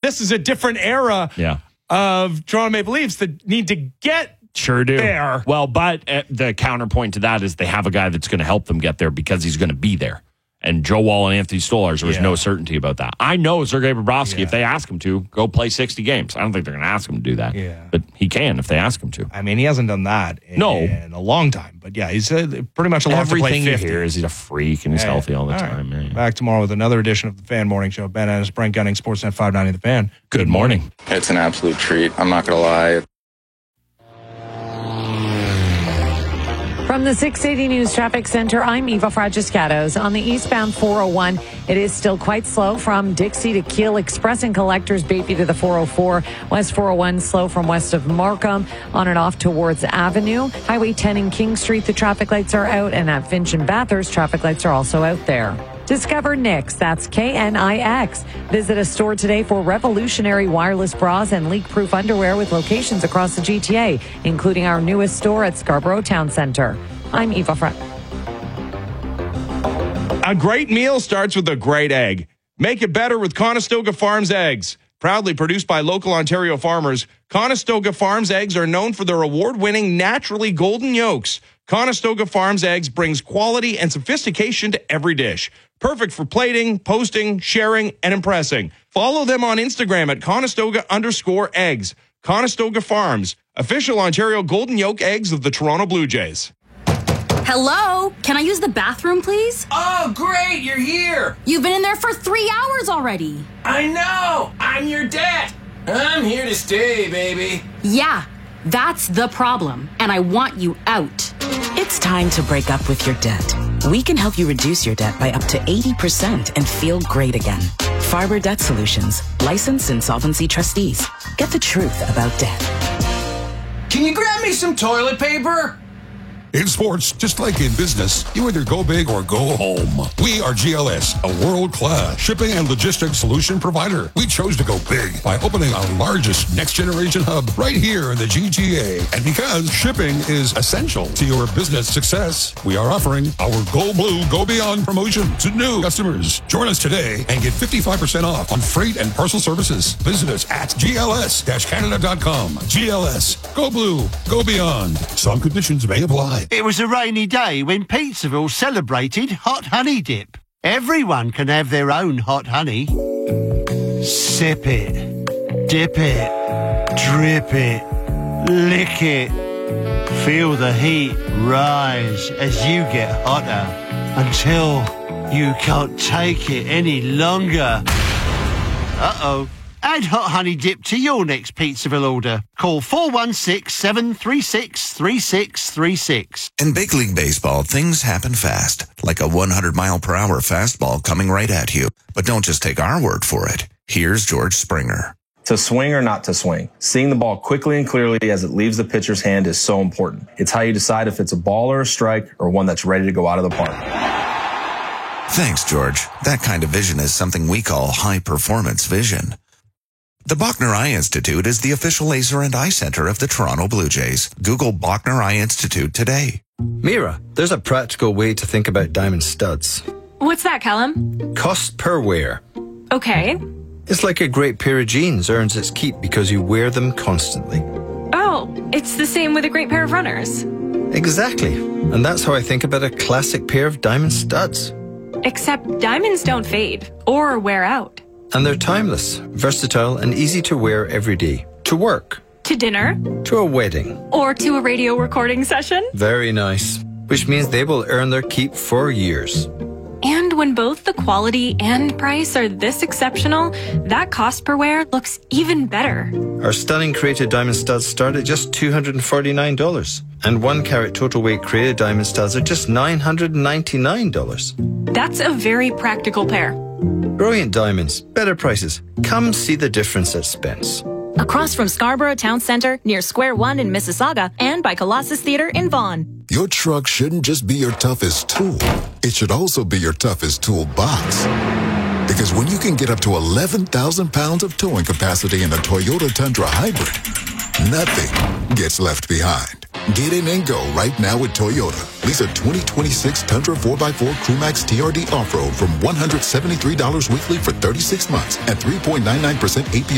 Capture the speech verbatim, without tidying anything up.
this is a different era yeah. of Toronto Maple Leafs that need to get Sure do. there. Well, but uh, the counterpoint to that is they have a guy that's going to help them get there because he's going to be there. And Joe Wall and Anthony Stolarz, there was Yeah. no certainty about that. I know Sergei Bobrovsky, Yeah. if they ask him to, go play sixty games. I don't think they're going to ask him to do that. Yeah. But he can if they ask him to. I mean, he hasn't done that in, No. in a long time. But yeah, he's uh, pretty much allowed to play Everything you fifty. hear is he's a freak and he's Yeah, healthy all the all right. time. Yeah, yeah. Back tomorrow with another edition of the Fan Morning Show. Ben Ennis, Brent Gunning, Sportsnet five ninety The Fan. Good morning. It's an absolute treat. I'm not going to lie. From the six eighty News Traffic Center, I'm Eva Fragiscatos. On the eastbound four oh one, it is still quite slow from Dixie to Keele Express and Collectors Bayview to the four oh four. West four oh one slow from west of Markham on and off towards Avenue. Highway ten in King Street, the traffic lights are out, and at Finch and Bathurst, traffic lights are also out there. Discover Knix, that's K N I X. Visit a store today for revolutionary wireless bras and leak-proof underwear with locations across the G T A, including our newest store at Scarborough Town Centre. I'm Eva Fra- A great meal starts with a great egg. Make it better with Conestoga Farms eggs. Proudly produced by local Ontario farmers, Conestoga Farms eggs are known for their award-winning naturally golden yolks. Conestoga Farms eggs brings quality and sophistication to every dish. Perfect for plating, posting, sharing, and impressing. Follow them on Instagram at Conestoga underscore eggs. Conestoga Farms, official Ontario golden yolk eggs of the Toronto Blue Jays. Hello? Can I use the bathroom, please? Oh, great, you're here. You've been in there for three hours already. I know. I'm your dad. I'm here to stay, baby. Yeah, that's the problem, and I want you out. It's time to break up with your debt. We can help you reduce your debt by up to eighty percent and feel great again. Farber Debt Solutions, licensed insolvency trustees. Get the truth about debt. Can you grab me some toilet paper? In sports, just like in business, you either go big or go home. We are G L S, a world-class shipping and logistics solution provider. We chose to go big by opening our largest next-generation hub right here in the G T A. And because shipping is essential to your business success, we are offering our Go Blue, Go Beyond promotion to new customers. Join us today and get fifty-five percent off on freight and parcel services. Visit us at G L S Canada dot com. G L S, Go Blue, Go Beyond. Some conditions may apply. It was a rainy day when Pizzaville celebrated Hot Honey Dip. Everyone can have their own hot honey. Sip it, dip it, drip it, lick it. Feel the heat rise as you get hotter until you can't take it any longer. Uh-oh. Add Hot Honey Dip to your next Pizzaville order. Call four one six, seven three six, three six three six. In big league baseball, things happen fast, like a one hundred mile per hour fastball coming right at you. But don't just take our word for it. Here's George Springer. To swing or not to swing, seeing the ball quickly and clearly as it leaves the pitcher's hand is so important. It's how you decide if it's a ball or a strike or one that's ready to go out of the park. Thanks, George. That kind of vision is something we call high-performance vision. The Bachner Eye Institute is the official laser and eye center of the Toronto Blue Jays. Google Bachner Eye Institute today. Mira, there's a practical way to think about diamond studs. What's that, Callum? Cost per wear. Okay. It's like a great pair of jeans earns its keep because you wear them constantly. Oh, it's the same with a great pair of runners. Exactly. And that's how I think about a classic pair of diamond studs. Except diamonds don't fade or wear out. And they're timeless, versatile, and easy to wear every day. To work. To dinner. To a wedding. Or to a radio recording session. Very nice. Which means they will earn their keep for years. And when both the quality and price are this exceptional, that cost per wear looks even better. Our stunning created diamond studs start at just two hundred forty-nine dollars. And one carat total weight created diamond studs are just nine hundred ninety-nine dollars. That's a very practical pair. Brilliant diamonds, better prices. Come see the difference at Spence. Across from Scarborough Town Centre, near Square One in Mississauga, and by Colossus Theatre in Vaughan. Your truck shouldn't just be your toughest tool. It should also be your toughest toolbox. Because when you can get up to eleven thousand pounds of towing capacity in a Toyota Tundra Hybrid, nothing gets left behind. Get in and go right now with Toyota. Lease a twenty twenty-six Tundra four by four Crewmax T R D Off-Road from one hundred seventy-three dollars weekly for thirty-six months at three point nine nine percent A P R.